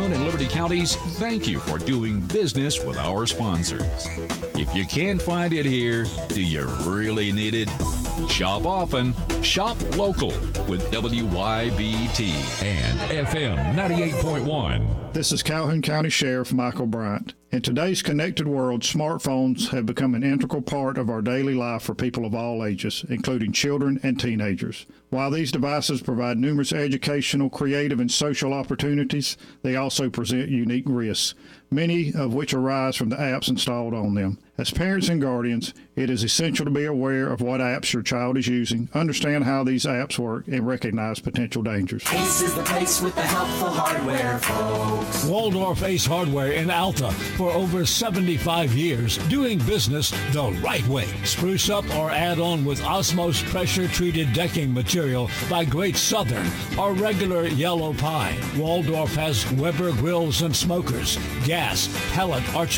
Calhoun and Liberty Counties, thank you for doing business with our sponsors. If you can't find it here, do you really need it? Shop often, shop local with WYBT and FM 98.1. This is Calhoun County Sheriff Michael Bryant. In today's connected world, smartphones have become an integral part of our daily life for people of all ages, including children and teenagers. While these devices provide numerous educational, creative, and social opportunities, they also present unique risks, many of which arise from the apps installed on them. As parents and guardians, it is essential to be aware of what apps your child is using, understand how these apps work, and recognize potential dangers. Ace is the place with the helpful hardware, folks. Waldorf Ace Hardware in Alta for over 75 years, doing business the right way. Spruce up or add on with Osmos pressure-treated decking material by Great Southern or regular yellow pine. Waldorf has Weber grills and smokers, gas, pellet, or